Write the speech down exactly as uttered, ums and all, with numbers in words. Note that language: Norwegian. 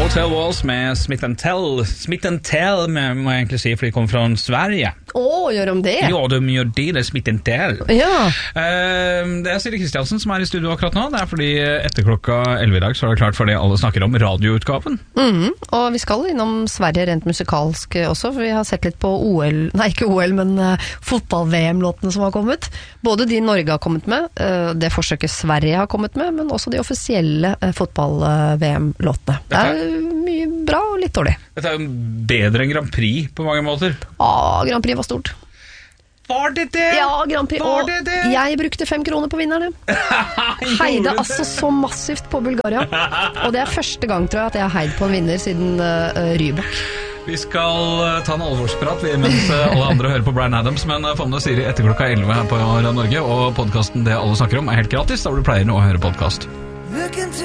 Hotel Walls med Smith and Tell. Smith and Tell må jeg egentlig si, for de kommer fra Sverige. Åh, gjør de det? Ja, de gjør det, det er Smith and Tell. Ja. Uh, det er Siri Kristiansen som er i studio akkurat nå. Det er fordi etter klokka elleve i dag så er det klart for det alle snakker om, radioutgaven. Mm, og vi skal innom Sverige rent musikalsk også, for vi har sett litt på O L, nei ikke O L, men uh, fotball-V M-låtene som har kommet. Både de Norge har kommet med, uh, det forsøket Sverige har kommet med, men også de offisielle uh, fotball-V M-låtene. Det er mye bra og litt dårlig. Dette er jo bedre enn Grand Prix på mange måter. Ah, Grand Prix var stort. Var det det? Ja, Grand Prix. Var det det? Og jeg brukte fem kroner på vinnerne. Heide altså så massivt på Bulgaria. Og det er første gang, tror jeg, at jeg har heid på en vinner siden uh, Rybak. Vi skal ta en alvorsprat mens alle andre hører på Bryan Adams, men få med Siri etter klokka elleve her på Radio Norge, og podcasten Det alle snakker om er helt gratis, da du pleier nå å høre podcast.